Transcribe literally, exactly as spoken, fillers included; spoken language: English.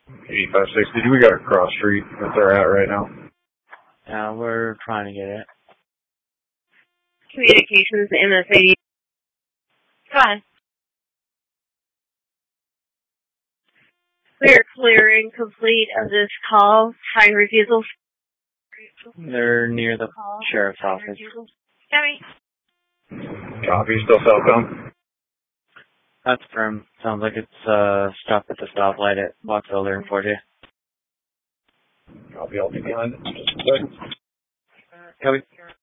eighty-five sixty, we got a cross street that they're at right now. Yeah, we're trying to get it. Communications, M S A. Go ahead. We are clearing complete of this call. High refusals. They're near the sheriff's office. Sammy. Copy, still Cellcom. That's firm. Sounds like it's uh stopped at the stoplight at Wattsville and Fort Copy, I'll be behind it. Copy.